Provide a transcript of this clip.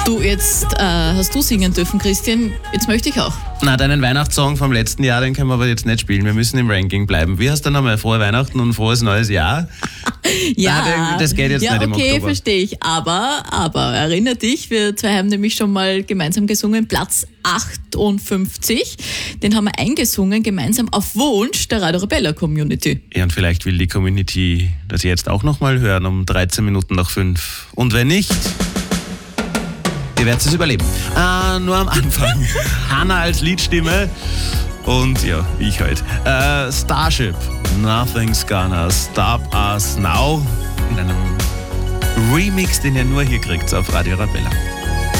Du, jetzt hast du singen dürfen, Christian. Jetzt möchte ich auch. Na, deinen Weihnachtssong vom letzten Jahr, den können wir aber jetzt nicht spielen. Wir müssen im Ranking bleiben. Wie hast du nochmal? Frohe Weihnachten und frohes neues Jahr? Ja, Nein, das geht jetzt nicht im okay, Oktober. verstehe ich. Aber, erinner dich, wir zwei haben nämlich schon mal gemeinsam gesungen, Platz 58. Den haben wir eingesungen, gemeinsam auf Wunsch der Radio Rebella Community. Ja, und vielleicht will die Community das jetzt auch nochmal hören um 13 Minuten nach 5. Und wenn nicht, ihr werdet es überleben. Nur am Anfang. Hannah als Liedstimme und ja, ich halt. Starship, Nothing's Gonna Stop Us Now in einem Remix, den ihr nur hier kriegt auf Radio Rebella.